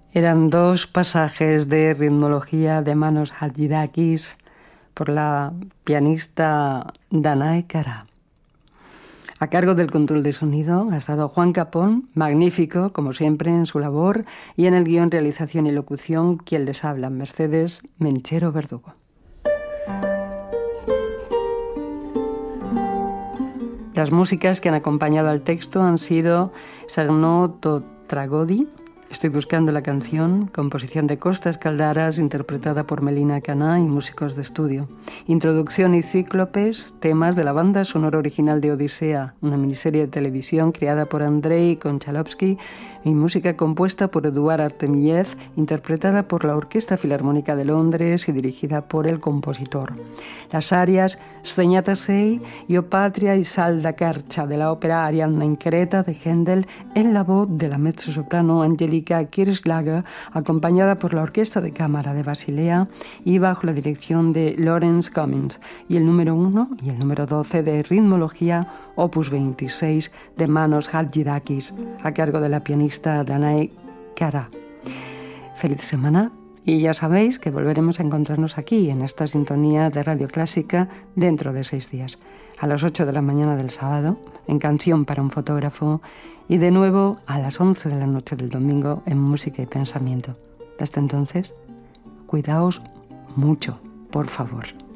Eran dos pasajes de ritmología de Manos Hadjidakis por la pianista Danae Kara. A cargo del control de sonido ha estado Juan Capón, magnífico, como siempre, en su labor, y en el guión, realización y locución, quien les habla, Mercedes Menchero Verdugo. Las músicas que han acompañado al texto han sido Sarno Totragodi, Estoy buscando la canción, composición de Costas Caldaras, interpretada por Melina Caná y músicos de estudio. Introducción y Cíclopes, temas de la banda sonora original de Odisea, una miniserie de televisión creada por Andrei Konchalovsky y música compuesta por Eduard Artemiev, interpretada por la Orquesta Filarmónica de Londres y dirigida por el compositor. Las arias Stegnatasei, Io Patria y Salda Kercha de la ópera Ariadna in Creta de Händel en la voz de la mezzosoprano Angelika Kirchlager, acompañada por la Orquesta de Cámara de Basilea y bajo la dirección de Lawrence Cummins, y el número 1 y el número 12 de Ritmología, opus 26 de Manos Hadjidakis, a cargo de la pianista Danae Kara. Feliz semana, y ya sabéis que volveremos a encontrarnos aquí, en esta sintonía de Radio Clásica, dentro de 6 días, a las 8 de la mañana del sábado, en Canción para un fotógrafo, y de nuevo a las 11 de la noche del domingo en Música y Pensamiento. Hasta entonces, cuidaos mucho, por favor.